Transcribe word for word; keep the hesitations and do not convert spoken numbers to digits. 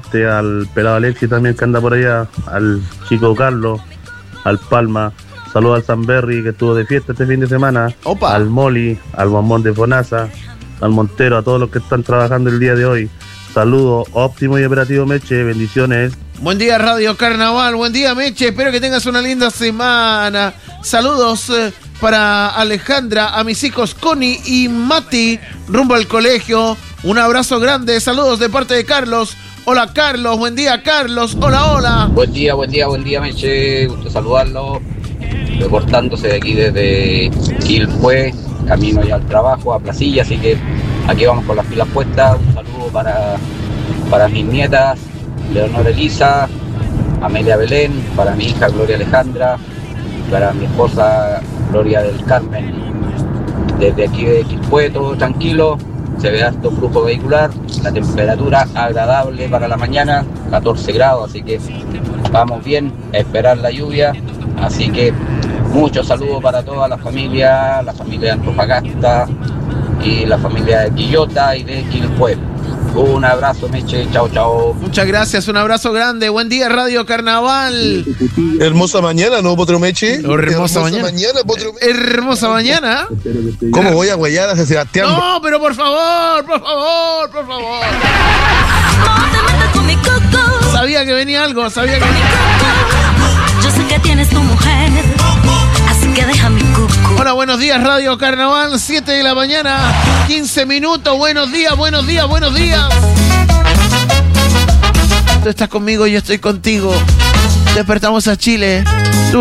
al pelado Alexi también que anda por allá, al chico Carlos, al Palma, saludos al Sanberry que estuvo de fiesta este fin de semana, Opa. al Moli, al Bombón de Fonasa, al Montero, a todos los que están trabajando el día de hoy. Saludos, óptimo y operativo Meche, bendiciones. Buen día Radio Carnaval, buen día Meche, espero que tengas una linda semana. Saludos eh, para Alejandra, a mis hijos Connie y Mati, rumbo al colegio. Un abrazo grande, saludos de parte de Carlos. Hola Carlos, buen día Carlos, hola, hola. Buen día, buen día, buen día Meche, gusto saludarlo. Reportándose de aquí desde Quilpué, camino ya al trabajo, a Placilla, así que aquí vamos con las pilas puestas. Un saludo para, para mis nietas, Leonor Elisa, Amelia Belén, para mi hija Gloria Alejandra, para mi esposa Gloria del Carmen. Desde aquí de Quilpué, todo tranquilo, se ve alto flujo vehicular, la temperatura agradable para la mañana, catorce grados, así que vamos bien, a esperar la lluvia, así que muchos saludos para toda la familia, la familia de Antofagasta y la familia de Quillota y de Quilpué. Un abrazo, Meche, chao, chao. Muchas gracias, un abrazo grande, buen día Radio Carnaval. Hermosa mañana, ¿no, Potro Meche? Hermosa, hermosa mañana, mañana Potro Meche. Hermosa mañana. ¿Cómo voy a huellar a Sebastián? No, pero por favor, por favor, por favor. Sabía que venía algo, sabía que venía algo. Yo sé que tienes tu mujer, así que deja mi cucu. Hola, buenos días Radio Carnaval, siete de la mañana, quince minutos, buenos días, buenos días, buenos días. Tú estás conmigo, yo estoy contigo. Despertamos a Chile. Tú